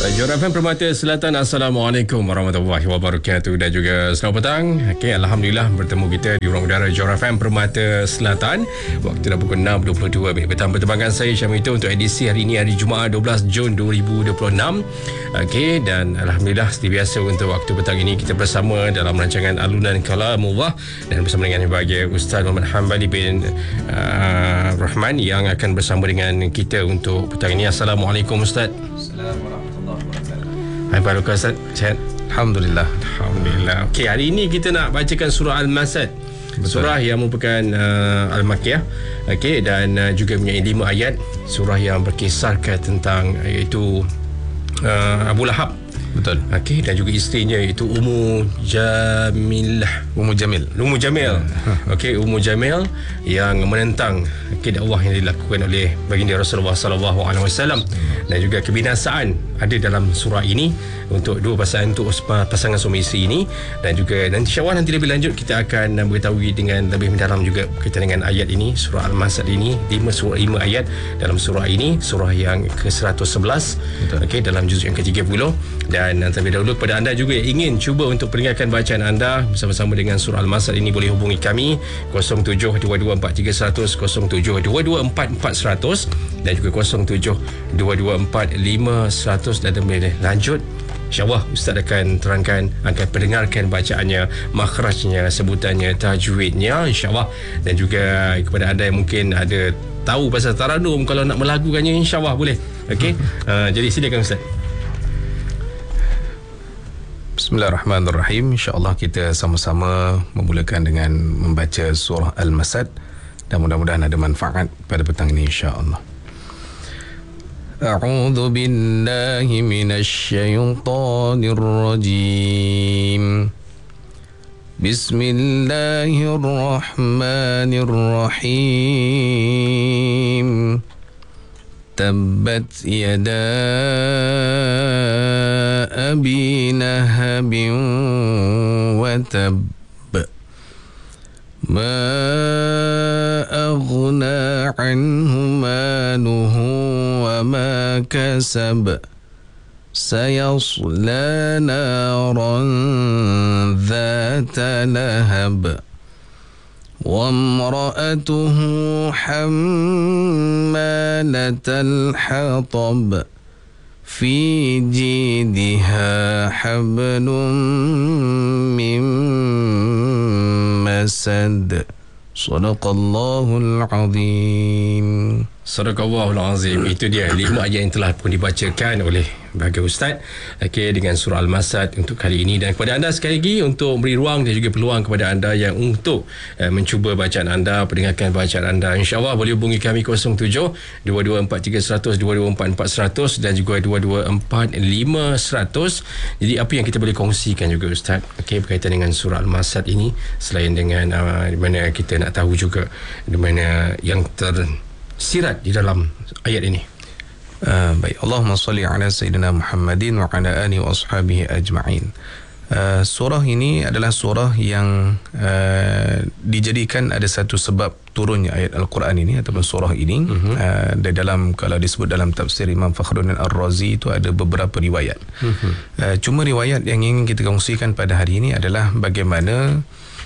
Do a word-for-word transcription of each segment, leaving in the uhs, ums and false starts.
Johor F M Permata Selatan. Assalamualaikum warahmatullahi wabarakatuh dan juga selamat petang. Okay, Alhamdulillah bertemu kita di ruang udara Johor F M Permata Selatan. Waktu dah pukul enam dua puluh dua minit petang. Bertemankan saya Syamil itu untuk edisi hari ini, hari Jumaat dua belas Jun dua ribu dua puluh enam. Okay, dan Alhamdulillah seperti biasa untuk waktu petang ini kita bersama dalam rancangan Alunan Kalamullah dan bersama dengan bahagia Ustaz Muhammad Hambali bin uh, Rahman yang akan bersama dengan kita untuk petang ini. Assalamualaikum Ustaz. Assalamualaikum warahmatullahi wabarakatuh. Hai Pak Lukas, Sihat? Alhamdulillah. Alhamdulillah. Okey, hari ini kita nak bacakan surah Al-Masad. Surah yang merupakan uh, Al-Makkiyah. Okey, dan uh, juga mempunyai lima ayat. Surah yang berkisarkan tentang iaitu uh, Abu Lahab. Betul. Okey, dan juga isterinya iaitu Ummu Jamilah. Ummu Jamil. Ummu Jamil. Okey, Ummu Jamil yang menentang okay, dakwah yang dilakukan oleh baginda Rasulullah sallallahu alaihi wasallam, dan juga kebinasaan ada dalam surah ini untuk dua pasangan, untuk pasangan suami isteri ini. Dan juga nanti insya-Allah nanti lebih lanjut kita akan mengetahui dengan lebih mendalam juga berkaitan dengan ayat ini, surah Al-Masad ini, lima surah lima ayat dalam surah ini, surah yang ke seratus sebelas. Okey, dalam juz yang ke tiga puluh. Dan terlebih dahulu kepada anda juga yang ingin cuba untuk peringatkan bacaan anda bersama-sama dengan surah Al-Masad ini, boleh hubungi kami kosong tujuh dua dua empat tiga seratus, kosong tujuh dua dua empat empat seratus dan juga kosong tujuh dua dua empat lima seratus. Dan boleh lanjut, InsyaAllah Ustaz akan terangkan, akan pendengarkan bacaannya, makhrajnya, sebutannya, tajwidnya, InsyaAllah. Dan juga kepada anda yang mungkin ada tahu pasal taranum, kalau nak melagukannya, InsyaAllah boleh. Okey, uh, jadi silakan Ustaz. Bismillahirrahmanirrahim. InsyaAllah kita sama-sama memulakan dengan membaca surah Al-Masad dan mudah-mudahan ada manfaat pada petang ini insyaAllah. A'udzu billahi minasyaitonir rajim. Bismillahirrahmanirrahim. Tabbat yada abi lahabin wa tab. Ma aghna anhu maluhu wa ma kasab. Sayasla naran dhata lahab. وامرأته حمالة الحطب في جيدها حبل من مسد. صدق الله العظيم. Sadaqallahul Azim. Itu dia lima ayat yang telah pun dibacakan oleh bahagia Ustaz, okay, dengan surah Al-Masad untuk kali ini. Dan kepada anda sekali lagi untuk beri ruang dan juga peluang kepada anda yang untuk uh, mencuba bacaan anda, pendengarkan bacaan anda, InsyaAllah boleh hubungi kami kosong tujuh dua dua empat tiga seratus, dua dua empat empat seratus dan juga dua dua empat lima seratus. Jadi apa yang kita boleh kongsikan juga Ustaz, okay, berkaitan dengan surah Al-Masad ini, selain dengan uh, di mana kita nak tahu juga di mana yang tersirat di dalam ayat ini. Uh, baik, Allahumma salli ala Sayyidina Muhammadin wa ala alihi wa ashabihi ajma'in. Uh, surah ini adalah surah yang uh, dijadikan ada satu sebab turunnya ayat Al-Quran ini ataupun surah ini. Uh-huh. uh, di dalam, kalau disebut dalam tafsir Imam Fakhruddin Ar-Razi itu ada beberapa riwayat. Uh-huh. uh, Cuma riwayat yang ingin kita kongsikan pada hari ini adalah bagaimana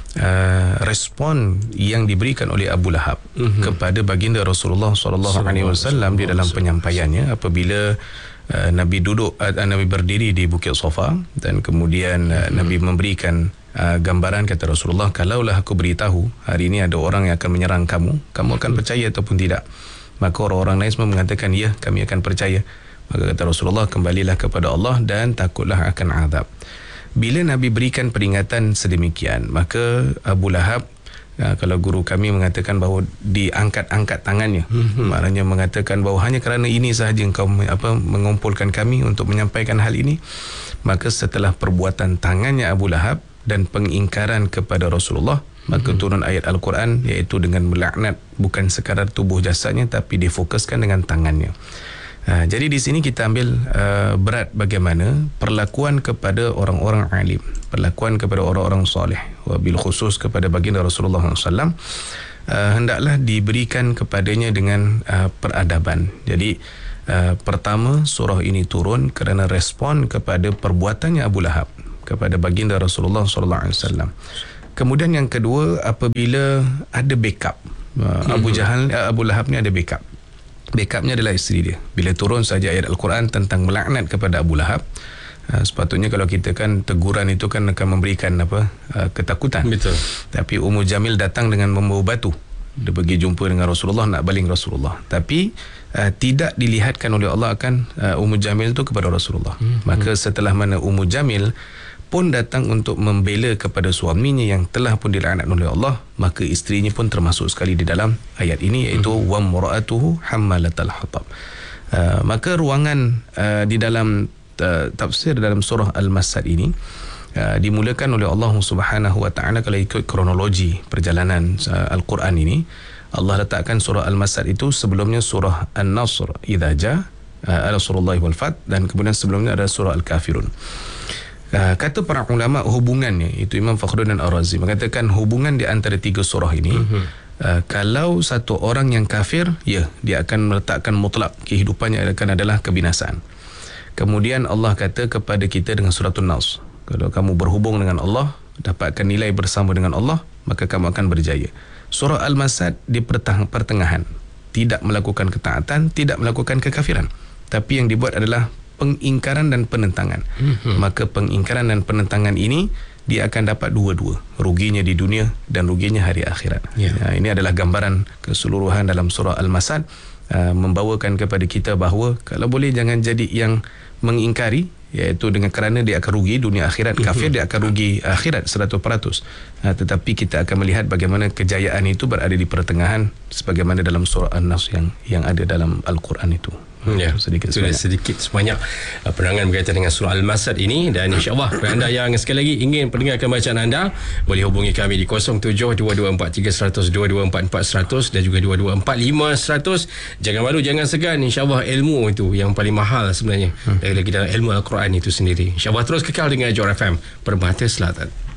Uh, respon yang diberikan oleh Abu Lahab uh-huh. kepada baginda Rasulullah sallallahu alaihi wasallam di dalam penyampaiannya apabila uh, Nabi duduk, uh, Nabi berdiri di Bukit Safa dan kemudian uh, uh-huh. Nabi memberikan uh, gambaran, kata Rasulullah, kalaulah aku beritahu hari ini ada orang yang akan menyerang kamu, kamu akan uh-huh. percaya ataupun tidak? Maka orang-orang lain semua mengatakan ya, kami akan percaya. Maka kata Rasulullah, kembalilah kepada Allah dan takutlah akan azab. Bila Nabi berikan peringatan sedemikian, maka Abu Lahab, uh, kalau guru kami mengatakan bahawa diangkat-angkat tangannya, mm-hmm. maknanya mengatakan bahawa hanya kerana ini sahaja engkau apa, mengumpulkan kami untuk menyampaikan hal ini. Maka setelah perbuatan tangannya Abu Lahab dan pengingkaran kepada Rasulullah, maka mm-hmm. turun ayat Al-Quran, iaitu dengan melaknat bukan sekadar tubuh jasadnya tapi difokuskan dengan tangannya. Ha, jadi di sini kita ambil uh, berat bagaimana perlakuan kepada orang-orang alim, perlakuan kepada orang-orang soleh, wabil khusus kepada baginda Rasulullah sallallahu alaihi wasallam, uh, hendaklah diberikan kepadanya dengan uh, peradaban. Jadi Uh, pertama, surah ini turun kerana respon kepada perbuatannya Abu Lahab kepada baginda Rasulullah sallallahu alaihi wasallam. Kemudian yang kedua, apabila ada backup, uh, Abu Jahal, uh, Abu Lahab ni ada backup. Backupnya adalah isteri dia. Bila turun saja ayat Al-Quran tentang melaknat kepada Abu Lahab, uh, sepatutnya kalau kita kan teguran itu kan akan memberikan apa uh, ketakutan. Betul. Tapi Ummu Jamil datang dengan membawa batu. Dia pergi jumpa dengan Rasulullah, nak baling Rasulullah. Tapi uh, tidak dilihatkan oleh Allah akan uh, Ummu Jamil itu kepada Rasulullah. Hmm. Maka setelah mana Ummu Jamil pun datang untuk membela kepada suaminya yang telah pun dilaknat oleh Allah, maka isterinya pun termasuk sekali di dalam ayat ini, iaitu hmm. wa mura'atuhu hammalatal hatab. Uh, maka ruangan uh, di dalam uh, tafsir dalam surah Al-Masad ini Uh, dimulakan oleh Allah Subhanahu wa taala. Kalau ikut kronologi perjalanan uh, Al-Quran ini, Allah letakkan surah Al-Masad itu sebelumnya surah An-Nasr idza ja uh, Rasulullah wal Fath, dan kemudian sebelumnya ada surah Al-Kafirun. Uh, kata para ulama hubungannya, itu Imam Fakhruddin Ar-Razi mengatakan hubungan di antara tiga surah ini, uh-huh. uh, kalau satu orang yang kafir, ya, dia akan meletakkan mutlak kehidupannya akan adalah kebinasaan. Kemudian Allah kata kepada kita dengan surah An-Nas, kalau kamu berhubung dengan Allah, dapatkan nilai bersama dengan Allah, maka kamu akan berjaya. Surah Al-Masad di pertengahan, tidak melakukan ketaatan, tidak melakukan kekafiran, tapi yang dibuat adalah pengingkaran dan penentangan. Mm-hmm. Maka pengingkaran dan penentangan ini dia akan dapat dua-dua, ruginya di dunia dan ruginya hari akhirat. Yeah. Nah, ini adalah gambaran keseluruhan dalam surah Al-Masad, uh, membawakan kepada kita bahawa kalau boleh jangan jadi yang mengingkari, iaitu dengan kerana dia akan rugi dunia akhirat. Kafir dia akan rugi akhirat seratus peratus. Ha, tetapi kita akan melihat bagaimana kejayaan itu berada di pertengahan, sebagaimana dalam surah An-Nas yang yang ada dalam Al-Quran itu. Hmm, ya, sedikit sebanyak, sedikit sebanyak uh, penerangan berkaitan dengan surah Al-Masad ini. Dan insya-Allah kepada anda yang sekali lagi ingin mendengarkan bacaan anda, boleh hubungi kami di kosong tujuh dua dua empat tiga seratus dua dua empat empat seratus dan juga dua dua empat lima seratus. Jangan malu, jangan segan. Insya-Allah ilmu itu yang paling mahal sebenarnya, hmm. lagi-lagi dalam ilmu Al-Quran itu sendiri. Insya-Allah terus kekal dengan Johor F M, Permata Selatan.